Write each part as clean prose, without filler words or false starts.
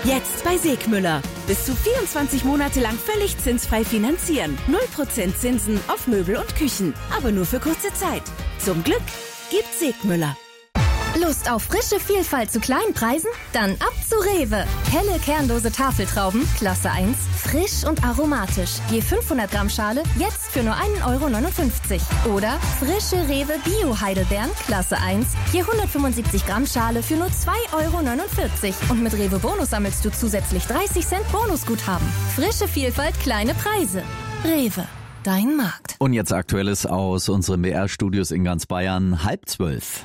Jetzt bei Segmüller. Bis zu 24 Monate lang völlig zinsfrei finanzieren. 0% Zinsen auf Möbel und Küchen. Aber nur für kurze Zeit. Zum Glück gibt's Segmüller. Lust auf frische Vielfalt zu kleinen Preisen? Dann ab zu Rewe. Helle kernlose Tafeltrauben, Klasse 1, frisch und aromatisch. Je 500 Gramm Schale, jetzt für nur 1,59 €. Oder frische Rewe Bio-Heidelbeeren, Klasse 1, je 175 Gramm Schale für nur 2,49 €. Und mit Rewe Bonus sammelst du zusätzlich 30 Cent Bonusguthaben. Frische Vielfalt, kleine Preise. Rewe, dein Markt. Und jetzt Aktuelles aus unseren BR-Studios in ganz Bayern, 11:30.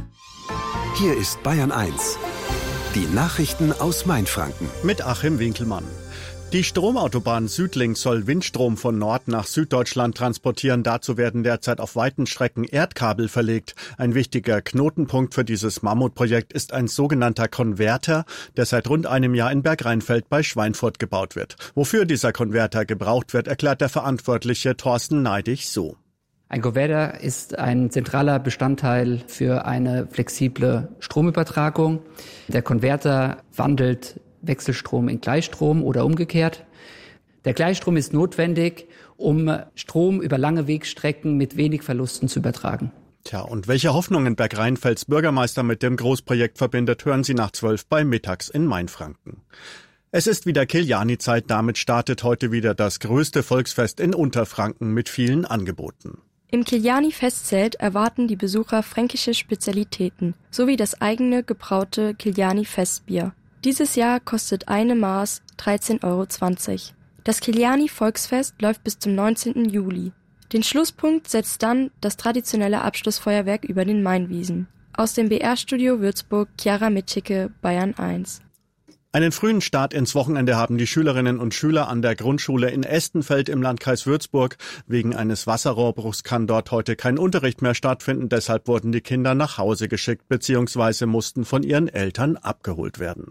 Hier ist Bayern 1. Die Nachrichten aus Mainfranken. Mit Achim Winkelmann. Die Stromautobahn Südlink soll Windstrom von Nord nach Süddeutschland transportieren. Dazu werden derzeit auf weiten Strecken Erdkabel verlegt. Ein wichtiger Knotenpunkt für dieses Mammutprojekt ist ein sogenannter Konverter, der seit rund einem Jahr in Bergrheinfeld bei Schweinfurt gebaut wird. Wofür dieser Konverter gebraucht wird, erklärt der Verantwortliche Thorsten Neidig so. Ein Konverter ist ein zentraler Bestandteil für eine flexible Stromübertragung. Der Konverter wandelt Wechselstrom in Gleichstrom oder umgekehrt. Der Gleichstrom ist notwendig, um Strom über lange Wegstrecken mit wenig Verlusten zu übertragen. Tja, und welche Hoffnungen Bergrheinfelds Bürgermeister mit dem Großprojekt verbindet, hören Sie nach 12 bei Mittags in Mainfranken. Es ist wieder Kiliani-Zeit, damit startet heute wieder das größte Volksfest in Unterfranken mit vielen Angeboten. Im Kiliani-Festzelt erwarten die Besucher fränkische Spezialitäten sowie das eigene gebraute Kiliani-Festbier. Dieses Jahr kostet eine Maß 13,20 €. Das Kiliani-Volksfest läuft bis zum 19. Juli. Den Schlusspunkt setzt dann das traditionelle Abschlussfeuerwerk über den Mainwiesen. Aus dem BR-Studio Würzburg, Chiara Mitschicke, Bayern 1. Einen frühen Start ins Wochenende haben die Schülerinnen und Schüler an der Grundschule in Estenfeld im Landkreis Würzburg. Wegen eines Wasserrohrbruchs kann dort heute kein Unterricht mehr stattfinden. Deshalb wurden die Kinder nach Hause geschickt bzw. mussten von ihren Eltern abgeholt werden.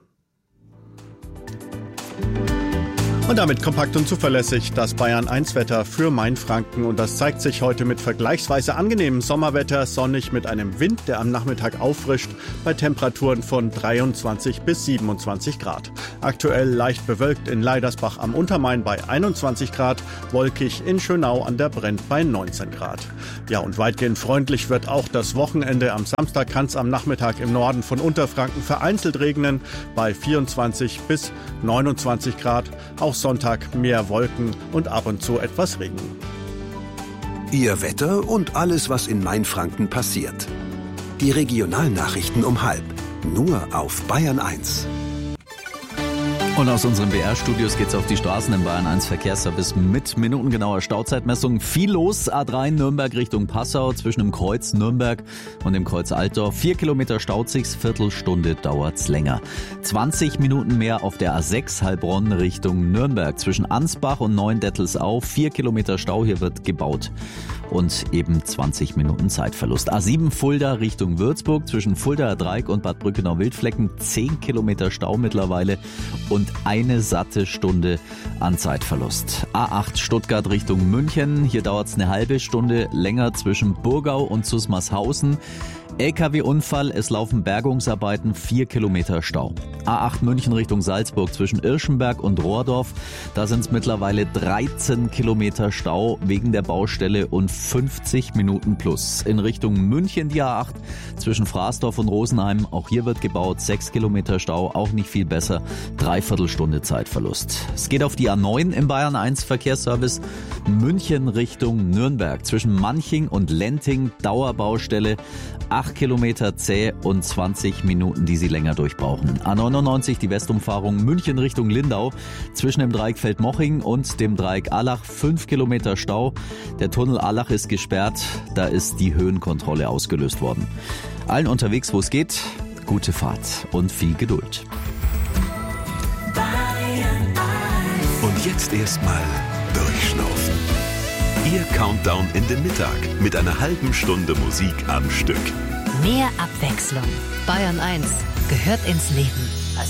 Und damit kompakt und zuverlässig das Bayern-1-Wetter für Mainfranken. Und das zeigt sich heute mit vergleichsweise angenehmem Sommerwetter, sonnig mit einem Wind, der am Nachmittag auffrischt, bei Temperaturen von 23 bis 27 Grad. Aktuell leicht bewölkt in Leidersbach am Untermain bei 21 Grad, wolkig in Schönau an der Brennt bei 19 Grad. Ja, und weitgehend freundlich wird auch das Wochenende. Am Samstag kann es am Nachmittag im Norden von Unterfranken vereinzelt regnen bei 24 bis 29 Grad. Auch Sonntag mehr Wolken und ab und zu etwas Regen. Ihr Wetter und alles, was in Mainfranken passiert. Die Regionalnachrichten um 12:30. Nur auf Bayern 1. Und aus unseren BR-Studios geht's auf die Straßen im Bayern 1 Verkehrsservice mit minutengenauer Stauzeitmessung. Viel los, A3 Nürnberg Richtung Passau, zwischen dem Kreuz Nürnberg und dem Kreuz Altdorf. 4 Kilometer staut sich's, Viertelstunde dauert's länger. 20 Minuten mehr auf der A6 Heilbronn Richtung Nürnberg, zwischen Ansbach und Neuendettelsau. 4 Kilometer Stau, hier wird gebaut. Und eben 20 Minuten Zeitverlust. A7 Fulda Richtung Würzburg, zwischen Fuldaer Dreieck und Bad Brückenau-Wildflecken. 10 Kilometer Stau mittlerweile und eine satte Stunde an Zeitverlust. A8 Stuttgart Richtung München. Hier dauert es eine halbe Stunde länger zwischen Burgau und Susmarshausen. LKW-Unfall, es laufen Bergungsarbeiten, 4 Kilometer Stau. A8 München Richtung Salzburg zwischen Irschenberg und Rohrdorf. Da sind es mittlerweile 13 Kilometer Stau wegen der Baustelle und 50 Minuten plus. In Richtung München die A8 zwischen Fraßdorf und Rosenheim. Auch hier wird gebaut, 6 Kilometer Stau, auch nicht viel besser. 3/4 Stunde Zeitverlust. Es geht auf die A9 im Bayern 1 Verkehrsservice. München Richtung Nürnberg zwischen Manching und Lenting. Dauerbaustelle. 8 Kilometer zäh und 20 Minuten, die Sie länger durchbrauchen. A99 die Westumfahrung München Richtung Lindau zwischen dem Dreieck Feldmoching und dem Dreieck Allach 5 Kilometer Stau. Der Tunnel Allach ist gesperrt, da ist die Höhenkontrolle ausgelöst worden. Allen unterwegs, wo es geht, gute Fahrt und viel Geduld. Und jetzt erstmal durchschnaufen. Ihr Countdown in den Mittag mit einer halben Stunde Musik am Stück. Mehr Abwechslung. Bayern 1 gehört ins Leben.